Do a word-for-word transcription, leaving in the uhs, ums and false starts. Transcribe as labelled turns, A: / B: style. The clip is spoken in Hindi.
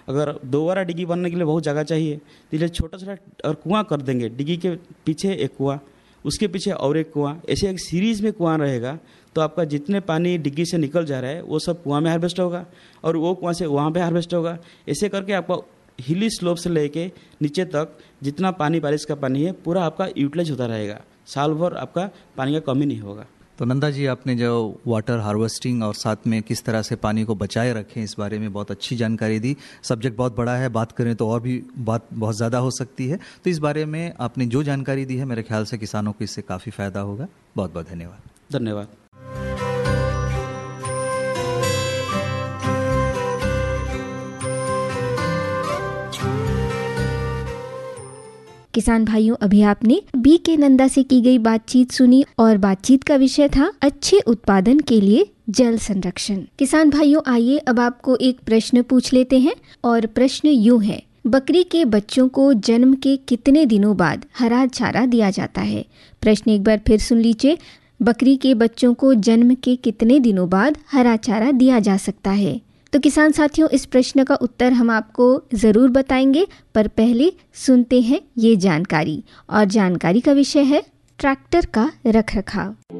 A: अगर दोबारा डिग्गी बनने के लिए बहुत जगह चाहिए, तो इसलिए छोटा छोटा और कुआं कर देंगे। डिग्गी के पीछे एक कुआं, उसके पीछे और एक कुआं, ऐसे एक सीरीज़ में कुआं रहेगा। तो आपका जितने पानी डिग्गी से निकल जा रहा है वो सब कुआं में हार्वेस्ट होगा और वो कुआं से वहाँ पे हार्वेस्ट होगा। ऐसे करके आपका हिली स्लोप से लेके नीचे तक जितना पानी बारिश का पानी है पूरा आपका यूटिलाइज होता रहेगा। साल भर आपका पानी का कमी नहीं होगा।
B: तो नंदा जी, आपने जो वाटर हार्वेस्टिंग और साथ में किस तरह से पानी को बचाए रखें इस बारे में बहुत अच्छी जानकारी दी। सब्जेक्ट बहुत बड़ा है, बात करें तो और भी बात बहुत ज़्यादा हो सकती है। तो इस बारे में आपने जो जानकारी दी है मेरे ख्याल से किसानों को इससे काफ़ी फ़ायदा होगा। बहुत बहुत धन्यवाद।
A: धन्यवाद।
C: किसान भाइयों, अभी आपने बी के नंदा से की गई बातचीत सुनी और बातचीत का विषय था अच्छे उत्पादन के लिए जल संरक्षण। किसान भाइयों, आइए अब आपको एक प्रश्न पूछ लेते हैं और प्रश्न यूं है, बकरी के बच्चों को जन्म के कितने दिनों बाद हरा चारा दिया जाता है? प्रश्न एक बार फिर सुन लीजिए, बकरी के बच्चों को जन्म के कितने दिनों बाद हरा चारा दिया जा सकता है? तो किसान साथियों, इस प्रश्न का उत्तर हम आपको ज़रूर बताएंगे, पर पहले सुनते हैं ये जानकारी। और जानकारी का विषय है ट्रैक्टर का रखरखाव।